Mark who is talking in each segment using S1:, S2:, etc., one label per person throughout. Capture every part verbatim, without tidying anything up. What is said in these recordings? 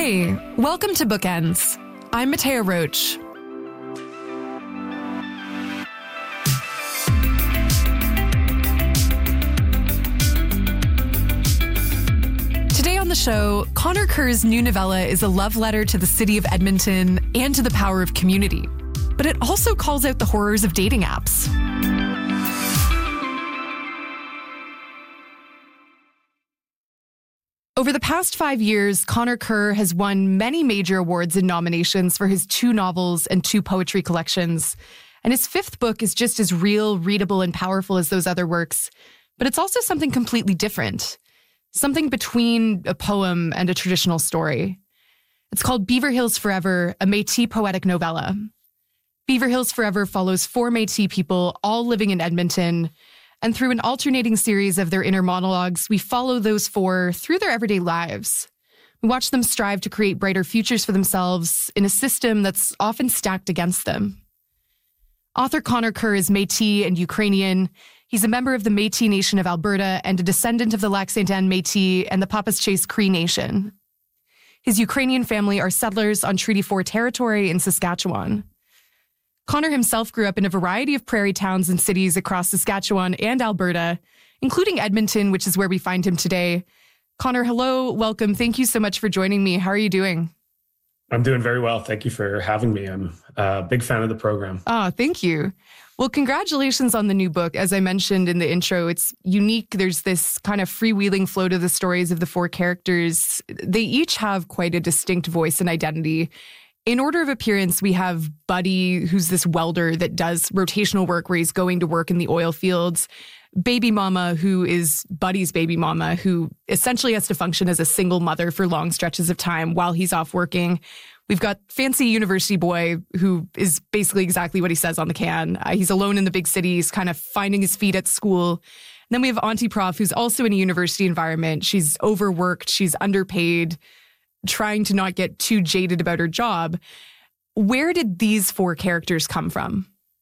S1: Hey, welcome to Bookends. I'm Matea Roach. Today on the show, Connor Kerr's new novella is a love letter to the city of Edmonton and to the power of community. But it also calls out the horrors of dating apps. Over the past five years, Connor Kerr has won many major awards and nominations for his two novels and two poetry collections. And his fifth book is just as real, readable, and powerful as those other works. But it's also something completely different. Something between a poem and a traditional story. It's called Beaver Hills Forever, a Métis poetic novella. Beaver Hills Forever follows four Métis people, all living in Edmonton. And through an alternating series of their inner monologues, we follow those four through their everyday lives. We watch them strive to create brighter futures for themselves in a system that's often stacked against them. Author Connor Kerr is Métis and Ukrainian. He's a member of the Métis Nation of Alberta and a descendant of the Lac Saint Anne Métis and the Papas-Chase Cree Nation. His Ukrainian family are settlers on Treaty four territory in Saskatchewan. Connor himself grew up in a variety of prairie towns and cities across Saskatchewan and Alberta, including Edmonton, which is where we find him today. Connor, hello, welcome. Thank you so much for joining me. How are you doing?
S2: I'm doing very well. Thank you for having me. I'm a big fan of the program.
S1: Oh, thank you. Well, congratulations on the new book. As I mentioned in the intro, it's unique. There's this kind of freewheeling flow to the stories of the four characters. They each have quite a distinct voice and identity. In order of appearance, we have Buddy, who's this welder that does rotational work where he's going to work in the oil fields. Baby Mama, who is Buddy's baby mama, who essentially has to function as a single mother for long stretches of time while he's off working. We've got Fancy University Boy, who is basically exactly what he says on the can. Uh, he's alone in the big city. He's kind of finding his feet at school. And then we have Auntie Prof, who's also in a university environment. She's overworked. She's underpaid, trying to not get too jaded about her job. Where did these four characters come from?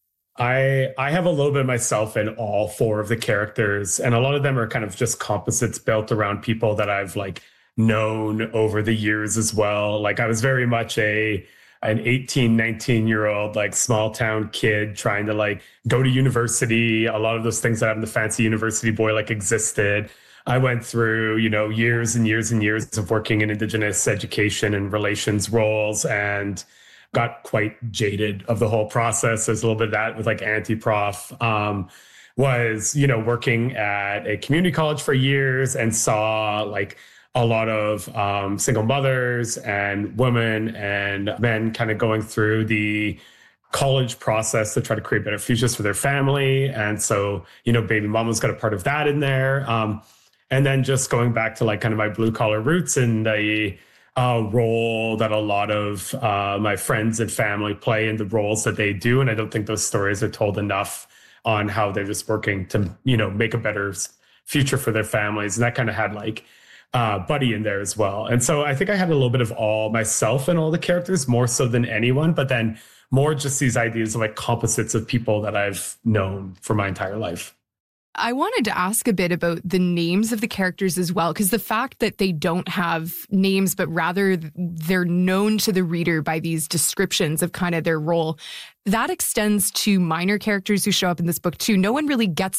S2: I I have a little bit of myself in all four of the characters, and a lot of them are kind of just composites built around people that I've like known over the years as well. Like I was very much a an eighteen, nineteen year old like small town kid trying to like go to university. A lot of those things that I'm the Fancy University Boy like existed. I went through, you know, years and years and years of working in Indigenous education and relations roles and got quite jaded of the whole process. There's a little bit of that with like Auntie Prof. Um, was, you know, working at a community college for years and saw like a lot of um, single mothers and women and men kind of going through the college process to try to create better futures for their family. And so, you know, Baby Mama's got a part of that in there. Um, And then just going back to like kind of my blue collar roots and the uh, role that a lot of uh, my friends and family play in the roles that they do. And I don't think those stories are told enough on how they're just working to, you know, make a better future for their families. And that kind of had like uh, Buddy in there as well. And so I think I had a little bit of all myself and all the characters more so than anyone, but then more just these ideas of like composites of people that I've known for my entire life.
S1: I wanted to ask a bit about the names of the characters as well, because the fact that they don't have names, but rather they're known to the reader by these descriptions of kind of their role, that extends to minor characters who show up in this book too. No one really gets